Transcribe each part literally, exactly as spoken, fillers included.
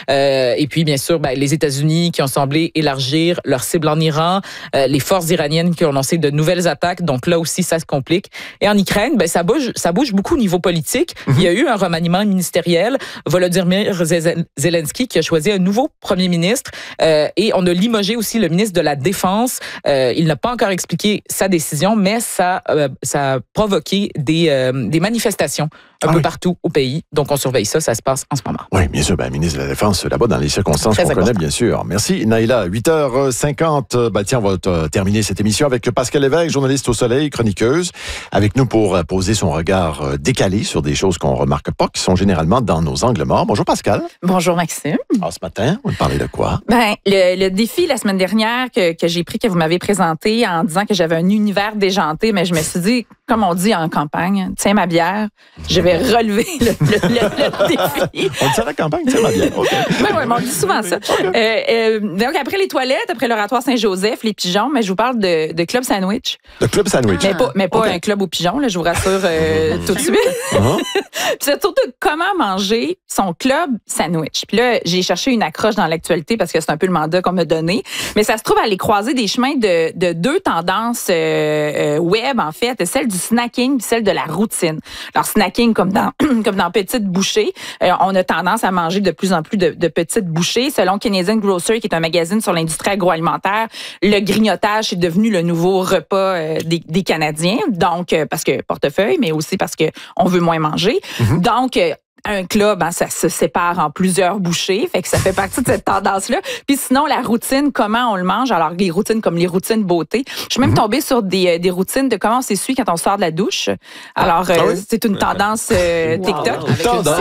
Euh, et puis, bien sûr, ben, les États-Unis qui ont semblé élargir leur cible en Iran, euh, les forces iraniennes qui ont lancé de nouvelles attaques. Donc là aussi, ça se complique. Et en Ukraine, ben, ça bouge, ça bouge beaucoup au niveau politique. Mm-hmm. Il y a eu un remaniement ministériel. Volodymyr Zelensky qui a choisi un nouveau premier ministre euh, et on a limogé aussi le ministre de la Défense. Euh, il n'a pas encore expliqué sa décision, mais ça, euh, ça a provoqué des, euh, des manifestations un ah peu oui. partout au pays. Donc, on surveille ça. Ça se passe en ce moment. Oui, bien sûr. Ben, ministre de la Défense, là-bas, dans les circonstances Très qu'on important. connaît, bien sûr. Merci, Naïla. huit heures cinquante. Ben, tiens, on va t- terminer cette émission avec Pascal Lévesque, journaliste au Soleil, chroniqueuse, avec nous pour poser son regard décalé sur des choses qu'on remarque pas, qui sont généralement dans nos angles morts. Bonjour, Pascal. Bonjour, Maxime. Alors, ce matin, on va parler de quoi? Ben, le, le défi la semaine dernière que, que j'ai pris, que vous m'avez présenté en disant que j'avais un univers déjanté, mais je me suis dit, comme on dit en campagne, tiens ma bière, je vais relever le, le, le, le défi. On dit ça à la campagne, tiens ma bière. Okay. Ben oui, on dit souvent ça. Okay. Euh, euh, donc, après les toilettes, après l'oratoire Saint-Joseph, les pigeons, mais je vous parle de, de Club Sandwich. De Club Sandwich. Mais pas, mais pas okay. un club aux pigeons, là, je vous rassure euh, tout de suite. Uh-huh. Puis c'est surtout comment manger son club sandwich. Puis là, j'ai cherché une accroche dans l'actualité parce que c'est un peu le mandat qu'on m'a donné. Mais ça se trouve à aller croiser des chemins de, de deux tendances euh, euh, web, en fait, celle du snacking puis celle de la routine. Alors, snacking, comme dans comme dans Petite Bouchée, euh, on a tendance à manger de plus en plus de, de petites bouchées. Selon Canadian Grocer, qui est un magazine sur l'industrie agroalimentaire, le grignotage est devenu le nouveau repas euh, des, des Canadiens. Donc, euh, parce que portefeuille, mais aussi parce que on veut moins manger. Mm-hmm. Donc, euh, un club, hein, ça se sépare en plusieurs bouchées, fait que ça fait partie de cette tendance-là. Puis sinon, la routine, comment on le mange, alors les routines comme les routines beauté. Je suis même mm-hmm. tombée sur des, des routines de comment on s'essuie quand on sort de la douche. Alors, ah, euh, oui? c'est une tendance euh, wow, TikTok. Wow, tendance.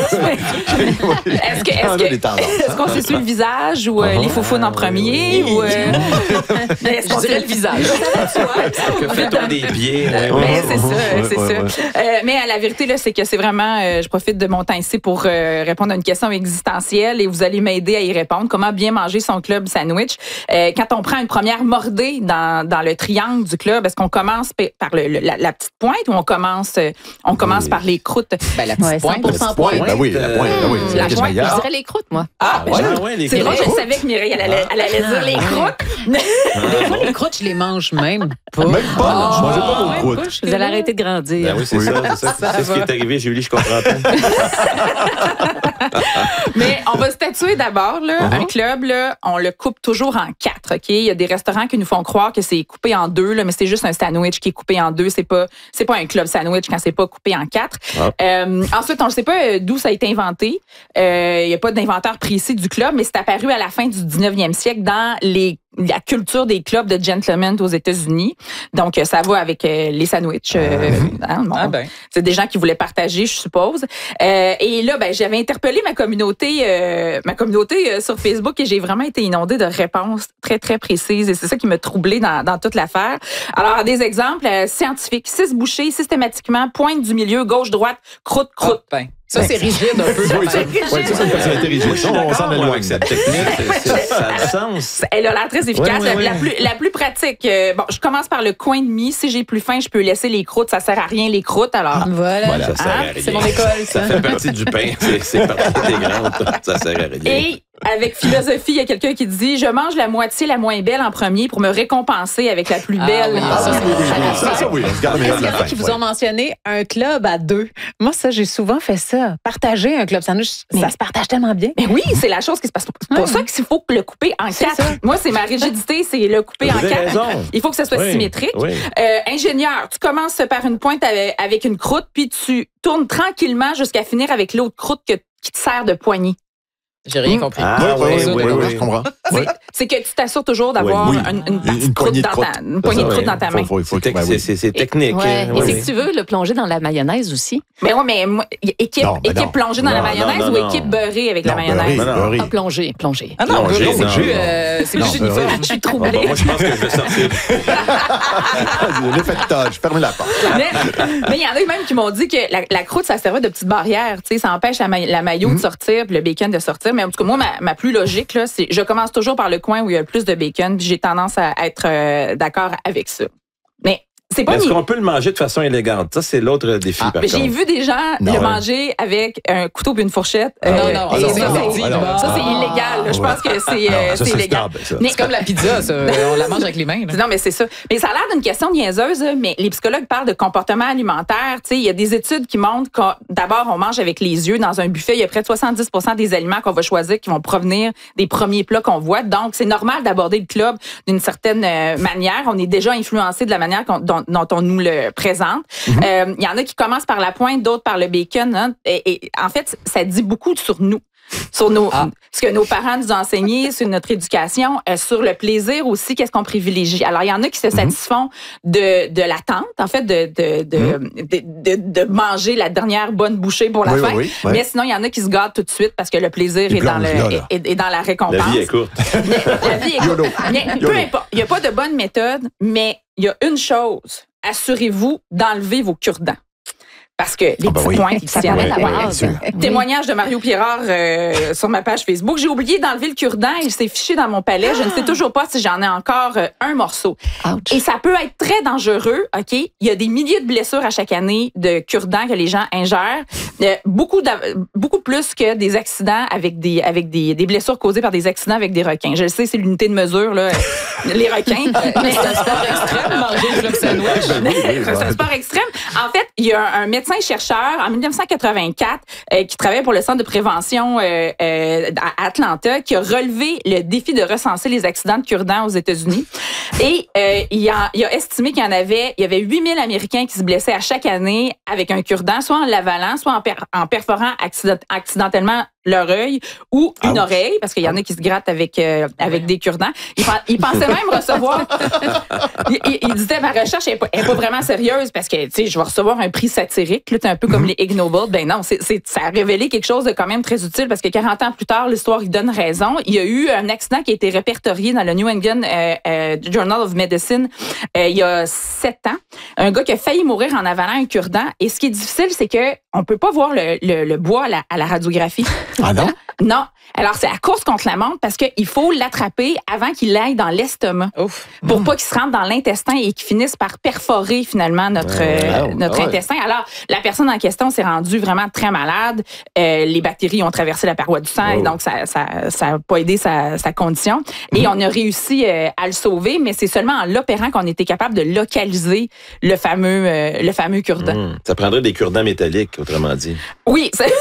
Est-ce que, est-ce que, est-ce qu'on s'essuie le visage ou euh, uh-huh. les faufounes en premier? ou, euh, est-ce qu'on dirait le visage? Que fait-on des pieds? Mais c'est ça, c'est ça. Euh, mais à la vérité, là, c'est que c'est vraiment, euh, je profite de mon temps ici pour euh, répondre à une question existentielle et vous allez m'aider à y répondre. Comment bien manger son club sandwich? Euh, quand on prend une première mordée dans, dans le triangle du club, est-ce qu'on commence par le, le, la, la petite pointe ou on commence, on commence oui. par les croûtes? Ben, la petite ouais, pointe. cent pour cent pointe. Ben oui, la pointe. Ben oui, la pointe. Je dirais les croûtes, moi. Ah, ben ouais, je, ouais, les c'est drôle, je savais que Mireille, elle allait, elle allait dire les croûtes. Des fois, les croûtes, je les mange même pas. Même pas? Oh, je mangeais pas vos croûtes. Vous allez arrêter de grandir. Ben oui, c'est oui. ça. C'est, ça, ça c'est ce qui est arrivé, Julie, je comprends pas. Mais on va statuer d'abord. Là, uh-huh. Un club, là, on le coupe toujours en quatre. Ok, il y a des restaurants qui nous font croire que c'est coupé en deux, là, mais c'est juste un sandwich qui est coupé en deux. C'est pas, c'est pas un club sandwich quand c'est pas coupé en quatre. Uh-huh. Euh, ensuite, on ne sait pas d'où ça a été inventé. Euh, il n'y a pas d'inventeur précis du club, mais c'est apparu à la fin du dix-neuvième siècle dans les la culture des clubs de gentlemen aux États-Unis. Donc, ça va avec euh, les sandwichs. Euh, hein, bon, ah ben. C'est des gens qui voulaient partager, je suppose. Euh, et là, ben, j'avais interpellé ma communauté, euh, ma communauté euh, sur Facebook et j'ai vraiment été inondée de réponses très, très précises. Et c'est ça qui m'a troublée dans, dans toute l'affaire. Alors, des exemples euh, scientifiques. Six bouchées, systématiquement, pointe du milieu, gauche-droite, croûte, croûte. Oh, ben. Ça, c'est rigide un peu. Oui, ça, oui, ça, c'est une personnalité rigide. Ça, on s'en éloigne avec cette technique. Ça a du sens. Elle a l'air très efficace. Oui, oui, oui. La, plus, la plus pratique. Euh, bon, je commence par le coin de mie. Si j'ai plus faim, je peux laisser les croûtes. Ça sert à rien, les croûtes. Alors, ah, voilà. voilà. Ça sert à rien. C'est mon école, ça. Ça fait partie du pain. C'est, c'est partie intégrante. Ça sert à rien. Et avec philosophie, il y a quelqu'un qui dit « Je mange la moitié la moins belle en premier pour me récompenser avec la plus belle. Ah, » oui, ça, c'est ça, ça, oui. On se garde Est-ce qu'il y en a qui vous ont mentionné un club à deux? Moi, ça, j'ai souvent fait ça. Partager un club sandwich, mais ça se partage tellement bien. Mais oui, c'est la chose qui se passe. C'est pour ouais. ça qu'il faut le couper en c'est quatre. Ça. Moi, c'est ma rigidité, c'est le couper vous en quatre. Raison. Il faut que ça soit oui. symétrique. Oui. Euh, ingénieur, tu commences par une pointe avec, avec une croûte, puis tu tournes tranquillement jusqu'à finir avec l'autre croûte que, qui te sert de poignée. J'ai rien compris. Ah, oui, oui, oui, oui, oui, je comprends. C'est, oui. c'est que tu t'assures toujours d'avoir oui. une, une, une, une poignée de croûte dans ta, une poignée de croûte dans ta main. Faut, faut, faut, c'est, c'est, c'est, c'est technique. Ouais. Et oui. si tu veux le plonger dans la mayonnaise aussi. Mais oui, mais moi, équipe, non, équipe plongée dans non, la mayonnaise non, non, ou non. équipe beurrée avec non, la mayonnaise? Beurré, beurré. Ah, plongée, plongée. Ah non, plongée, c'est plus, euh, c'est plus uniforme. Je suis troublée. Moi, je pense que je vais sortir. L'effet de tâche, fermez la porte. Mais il y en a même qui m'ont dit que la croûte, ça servait de petite barrière. Ça empêche la mayo de sortir puis le bacon de sortir. Mais en tout cas, moi, ma plus logique, là, c'est je commence toujours par le coin où il y a le plus de bacon, puis j'ai tendance à être euh, d'accord avec ça. Mais C'est pas Mais est-ce ni... qu'on peut le manger de façon élégante? Ça, c'est l'autre défi, Ah, par Mais contre. j'ai vu des gens Non, le ouais. manger avec un couteau et une fourchette. Non, Euh, non, et alors, ça, alors, c'est- alors, ça, c'est ah, illégal. là. Je ouais. pense que c'est Non, euh, ça, c'est c'est illégal. stable, ça. Mais C'est comme la pizza, ça. On la mange avec les mains. là. Non, mais c'est ça. Mais ça a l'air d'une question niaiseuse, mais les psychologues parlent de comportement alimentaire. Tu sais, il y a des études qui montrent que d'abord, on mange avec les yeux. Dans un buffet, il y a près de soixante-dix pour cent des aliments qu'on va choisir qui vont provenir des premiers plats qu'on voit. Donc, c'est normal d'aborder le club d'une certaine euh, manière. On est déjà influencé de la manière qu'on- dont, dont on nous le présente. Il Mm-hmm. euh, y en a qui commencent par la pointe, d'autres par le bacon. Hein. Et, et en fait, ça dit beaucoup sur nous. Sur nos, Ah. ce que nos parents nous ont enseigné, sur notre éducation, euh, sur le plaisir aussi, qu'est-ce qu'on privilégie. Alors, il y en a qui se satisfont de, de l'attente, en fait, de, de, de, de, de, de manger la dernière bonne bouchée pour la Oui, fin. oui, oui, ouais. Mais sinon, il y en a qui se gâtent tout de suite parce que le plaisir Il est dans, le, plonge là, là. est, est dans la récompense. La vie est courte. Mais la vie est YOLO. Mais YOLO. peu importe. Il n'y a pas de bonne méthode, mais il y a une chose. Assurez-vous d'enlever vos cure-dents. Parce que les Ah ben petits oui. points qui Ça tiennent paraît à la la bien base. sûr. Témoignage de Mario Pierrard euh, sur ma page Facebook. J'ai oublié d'enlever le cure-dent. Il s'est fiché dans mon palais. Je ne sais toujours pas si j'en ai encore euh, un morceau. Ouch. Et ça peut être très dangereux, OK? Il y a des milliers de blessures à chaque année de cure-dents que les gens ingèrent. Euh, beaucoup, d'av- beaucoup plus que des accidents avec des avec des, des blessures causées par des accidents avec des requins. Je le sais, c'est l'unité de mesure, là, les requins. Mais C'est un sport extrême, manger le club sandwich. Ben oui, oui, c'est un ouais. sport extrême. En fait, il y a un, un médecin-chercheur en dix-neuf cent quatre-vingt-quatre euh, qui travaillait pour le Centre de prévention euh, euh, à Atlanta qui a relevé le défi de recenser les accidents de cure-dents aux États-Unis. Et euh, il, a, il a estimé qu'il y en avait, il y avait huit mille Américains qui se blessaient à chaque année avec un cure-dent, soit en l'avalant, soit en, per, en perforant accident, accidentellement leur œil ou une Ouch. oreille, parce qu'il y en a qui se grattent avec euh, avec des cure-dents. Il, pen- il pensait même recevoir... il, il- il disait, ma recherche n'est pas, est pas vraiment sérieuse parce que, tu sais, je vais recevoir un prix satirique, là, c'est un peu comme les Ig Nobel. Ben non, c'est, c'est, ça a révélé quelque chose de quand même très utile parce que quarante ans plus tard, l'histoire, il donne raison. Il y a eu un accident qui a été répertorié dans le New England euh, euh, Journal of Medicine euh, il y a sept ans. Un gars qui a failli mourir en avalant un cure-dent. Et ce qui est difficile, c'est que on peut pas voir le, le, le bois à la, à la radiographie. Ah non? Non. Alors, c'est la course contre la montre parce qu'il faut l'attraper avant qu'il aille dans l'estomac Ouf. pour pas qu'il se rentre dans l'intestin et qu'il finisse par perforer finalement notre, euh, wow. notre Ah ouais. intestin. Alors, la personne en question s'est rendue vraiment très malade. Euh, les bactéries ont traversé la paroi du sang et Oh. donc ça ça ça a pas aidé sa, sa condition. Et on a réussi euh, à le sauver, mais c'est seulement en l'opérant qu'on était capable de localiser le fameux euh, le fameux cure-dent. Hum. Ça prendrait des cure-dents métalliques, autrement dit. Oui, c'est...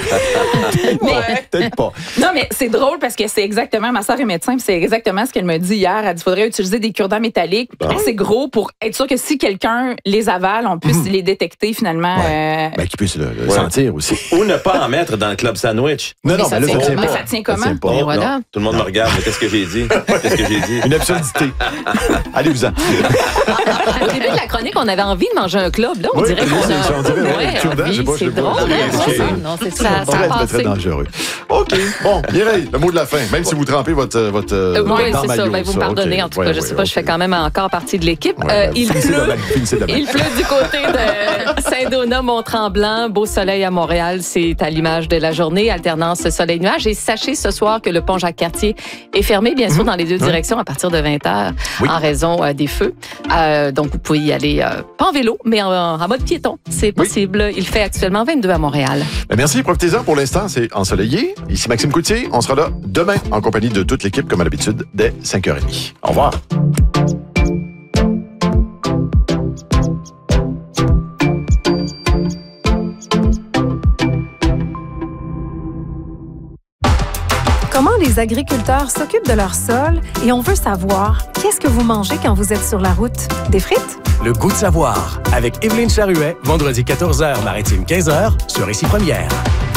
mais, Peut-être pas. non, mais c'est drôle parce que c'est exactement, ma sœur est médecin, puis c'est exactement ce qu'elle me dit hier. Elle dit, faudrait utiliser des cure-dents métalliques Bon. assez gros pour être sûr que si quelqu'un les avale, on puisse les détecter finalement. Ouais. euh, Ben, qui puisse le, le Ouais. sentir aussi. Ou ne pas en mettre dans le club sandwich. Non, non, ça mais là, tient ça tient comment? pas. Ça tient comment? pas. Et voilà. Non, tout le monde me regarde. Mais qu'est-ce que j'ai dit? Qu'est-ce que j'ai dit? Une absurdité. Allez-vous-en. Au début de la chronique, on avait envie de manger un club. Là, on Oui, dirait oui, qu'on c'est a... ça, on dirait, ouais, Ouais, le cure-dent, je sais pas, je c'est sais pas. drôle. Oui, hein, c'est- ça. Non, c'est ça, ça a Très, très, très passé. dangereux. OK. Bon, Mireille, le mot de la fin. Même si vous trempez votre, votre Euh, oui, dans c'est maillot, ça. Ben, vous me ça, pardonnez, OK. en tout Ouais, cas. Je ouais, sais pas, je OK. fais quand même encore partie de l'équipe. Ouais, Euh, ben, il finissez pleut. demain, finissez demain. Il pleut du côté de Saint-Donat, Mont-Tremblant. Beau soleil à Montréal, c'est à l'image de la journée. Alternance soleil-nuage. Et sachez ce soir que le pont Jacques-Cartier est fermé, bien sûr, dans les deux directions à partir de vingt heures Oui. en raison euh, des feux. Euh, donc, vous pouvez y aller, euh, pas en vélo, mais en, en mode piéton. C'est possible. Il fait actuellement vingt-deux à Montréal. Ben, merci, profitez-en. Pour l'instant, c'est ensoleillé. Ici Maxime Coutier. On sera là demain en compagnie de toute l'équipe, comme à l'habitude, dès cinq heures trente. Au revoir. Comment les agriculteurs s'occupent de leur sol et on veut savoir qu'est-ce que vous mangez quand vous êtes sur la route? Des frites? Le goût de savoir avec Évelyne Charuet, vendredi quatorze heures, maritime quinze heures, sur Ici Première.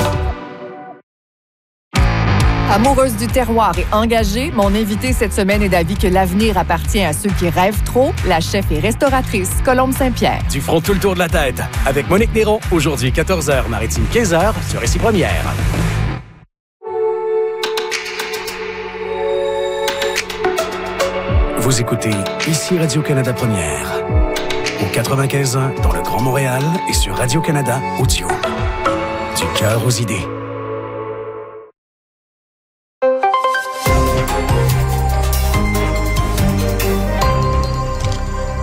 Amoureuse du terroir et engagée, mon invitée cette semaine est d'avis que l'avenir appartient à ceux qui rêvent trop. La chef et restauratrice Colombe Saint-Pierre. Du front tout le tour de la tête avec Monique Néron, aujourd'hui quatorze heures, maritime quinze heures, sur Ici Première. Vous écoutez Ici Radio-Canada Première. Au quatre-vingt-quinze ans dans le Grand Montréal et sur Radio-Canada Audio. Du cœur aux idées.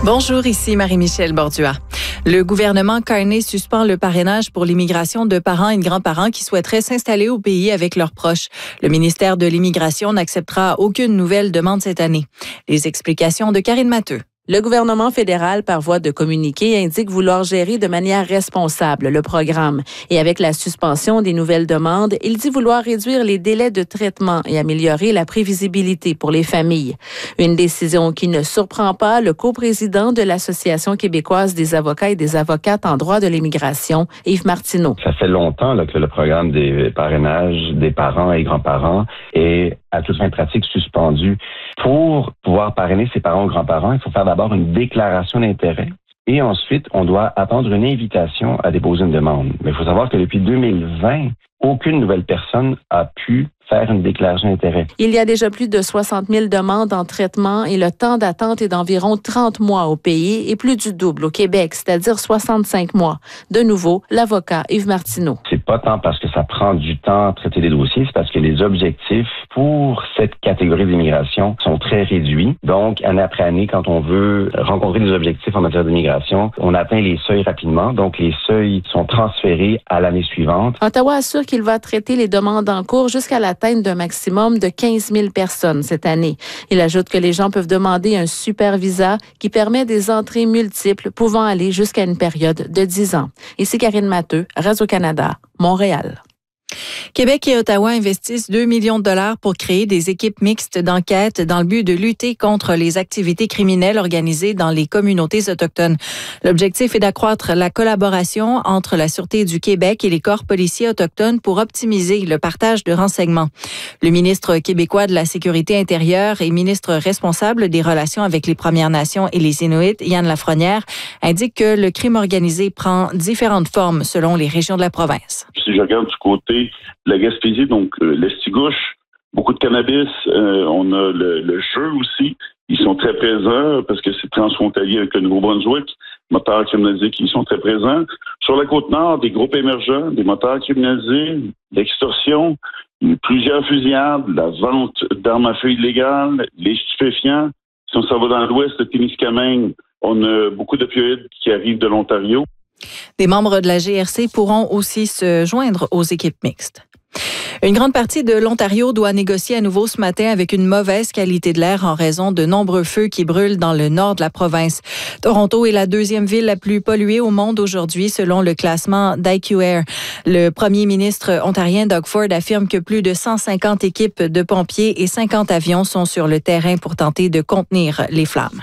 Bonjour, ici Marie-Michel Bordua. Le gouvernement Carney suspend le parrainage pour l'immigration de parents et de grands-parents qui souhaiteraient s'installer au pays avec leurs proches. Le ministère de l'Immigration n'acceptera aucune nouvelle demande cette année. Les explications de Karine Matteux. Le gouvernement fédéral, par voie de communiqué, indique vouloir gérer de manière responsable le programme. Et avec la suspension des nouvelles demandes, il dit vouloir réduire les délais de traitement et améliorer la prévisibilité pour les familles. Une décision qui ne surprend pas le coprésident de l'Association québécoise des avocats et des avocates en droit de l'immigration, Yves Martineau. Ça fait longtemps là, que le programme des parrainages des parents et grands-parents est à toute fin pratique suspendu. Pour pouvoir parrainer ses parents ou grands-parents, il faut faire d'abord une déclaration d'intérêt et ensuite, on doit attendre une invitation à déposer une demande. Mais il faut savoir que depuis deux mille vingt, aucune nouvelle personne a pu faire une déclaration d'intérêt. Il y a déjà plus de soixante mille demandes en traitement et le temps d'attente est d'environ trente mois au pays et plus du double au Québec, c'est-à-dire soixante-cinq mois. De nouveau, l'avocat Yves Martineau. C'est pas tant parce que ça prend du temps à traiter les dossiers, c'est parce que les objectifs pour cette catégorie d'immigration sont très réduits. Donc, année après année, quand on veut rencontrer des objectifs en matière d'immigration, on atteint les seuils rapidement. Donc, les seuils sont transférés à l'année suivante. Ottawa assure qu'il va traiter les demandes en cours jusqu'à l'atteinte d'un maximum de quinze mille personnes cette année. Il ajoute que les gens peuvent demander un super visa qui permet des entrées multiples pouvant aller jusqu'à une période de dix ans. Ici Karine Matteux, Radio-Canada, Montréal. Québec et Ottawa investissent deux millions de dollars pour créer des équipes mixtes d'enquête dans le but de lutter contre les activités criminelles organisées dans les communautés autochtones. L'objectif est d'accroître la collaboration entre la Sûreté du Québec et les corps policiers autochtones pour optimiser le partage de renseignements. Le ministre québécois de la Sécurité intérieure et ministre responsable des relations avec les Premières Nations et les Inuits, Yann Lafrenière, indique que le crime organisé prend différentes formes selon les régions de la province. Si je regarde du côté de la Gaspésie, donc euh, l'Estigouche, beaucoup de cannabis, euh, on a le, le jeu aussi, ils sont très présents parce que c'est transfrontalier avec le Nouveau-Brunswick, moteurs criminalisés qui sont très présents. Sur la Côte-Nord, des groupes émergents, des moteurs criminalisés, l'extorsion, plusieurs fusillades, la vente d'armes à feu illégales, les stupéfiants. Si on s'en va dans l'ouest de Témiscamingue, on a beaucoup d'opioïdes qui arrivent de l'Ontario. Des membres de la G R C pourront aussi se joindre aux équipes mixtes. Une grande partie de l'Ontario doit négocier à nouveau ce matin avec une mauvaise qualité de l'air en raison de nombreux feux qui brûlent dans le nord de la province. Toronto est la deuxième ville la plus polluée au monde aujourd'hui selon le classement d'I Q Air. Le premier ministre ontarien Doug Ford affirme que plus de cent cinquante équipes de pompiers et cinquante avions sont sur le terrain pour tenter de contenir les flammes.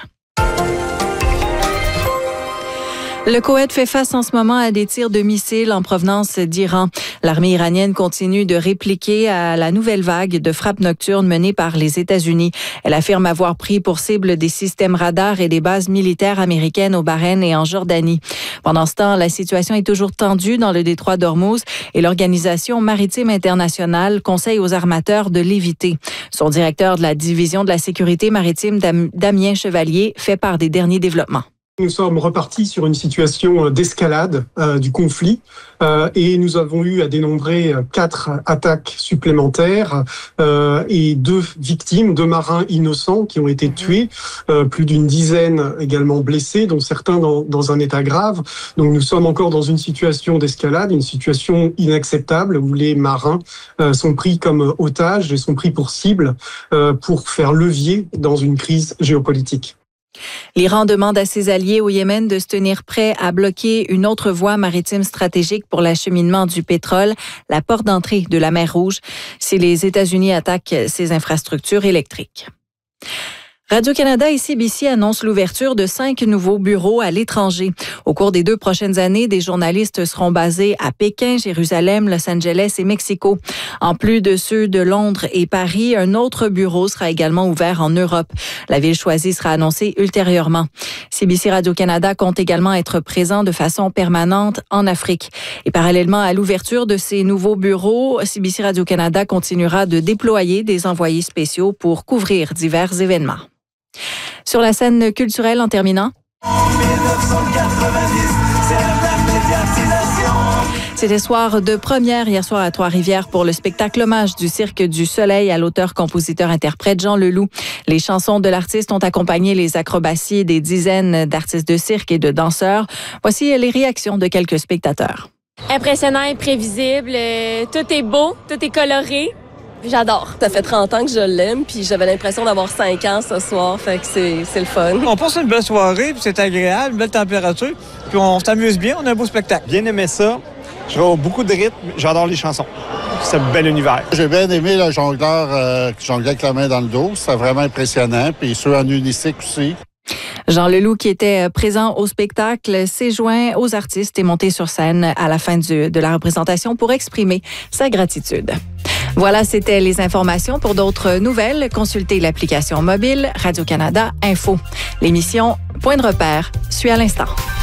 Le Koweït fait face en ce moment à des tirs de missiles en provenance d'Iran. L'armée iranienne continue de répliquer à la nouvelle vague de frappes nocturnes menées par les États-Unis. Elle affirme avoir pris pour cible des systèmes radars et des bases militaires américaines au Bahreïn et en Jordanie. Pendant ce temps, la situation est toujours tendue dans le détroit d'Ormuz et l'Organisation maritime internationale conseille aux armateurs de l'éviter. Son directeur de la division de la sécurité maritime, Damien Chevalier, fait part des derniers développements. Nous sommes repartis sur une situation d'escalade euh, du conflit euh, et nous avons eu à dénombrer quatre attaques supplémentaires euh, et deux victimes, deux marins innocents qui ont été tués, euh, plus d'une dizaine également blessés, dont certains dans, dans un état grave. Donc nous sommes encore dans une situation d'escalade, une situation inacceptable où les marins euh, sont pris comme otages et sont pris pour cible euh, pour faire levier dans une crise géopolitique. L'Iran demande à ses alliés au Yémen de se tenir prêts à bloquer une autre voie maritime stratégique pour l'acheminement du pétrole, la porte d'entrée de la mer Rouge, si les États-Unis attaquent ces infrastructures électriques. Radio-Canada et C B C annoncent l'ouverture de cinq nouveaux bureaux à l'étranger. Au cours des deux prochaines années, des journalistes seront basés à Pékin, Jérusalem, Los Angeles et Mexico. En plus de ceux de Londres et Paris, un autre bureau sera également ouvert en Europe. La ville choisie sera annoncée ultérieurement. C B C Radio-Canada compte également être présent de façon permanente en Afrique. Et parallèlement à l'ouverture de ces nouveaux bureaux, C B C Radio-Canada continuera de déployer des envoyés spéciaux pour couvrir divers événements. Sur la scène culturelle, en terminant. C'est C'était soir de première hier soir à Trois-Rivières pour le spectacle hommage du Cirque du Soleil à l'auteur-compositeur-interprète Jean Leloup. Les chansons de l'artiste ont accompagné les acrobaties des dizaines d'artistes de cirque et de danseurs. Voici les réactions de quelques spectateurs. Impressionnant, imprévisible, euh, tout est beau, tout est coloré. J'adore. Ça fait trente ans que je l'aime, puis j'avais l'impression d'avoir cinq ans ce soir, fait que c'est, c'est le fun. On passe une belle soirée, puis c'est agréable, une belle température, puis on s'amuse bien, on a un beau spectacle. Bien aimé ça. Je vois beaucoup de rythme, j'adore les chansons. C'est un bel univers. J'ai bien aimé le jongleur euh, qui jonglait avec la main dans le dos, c'était vraiment impressionnant, puis ceux en unistique aussi. Jean Leloup, qui était présent au spectacle, s'est joint aux artistes et monté sur scène à la fin du, de la représentation pour exprimer sa gratitude. Voilà, c'était les informations. Pour d'autres nouvelles, consultez l'application mobile Radio-Canada Info. L'émission Point de repère suit à l'instant.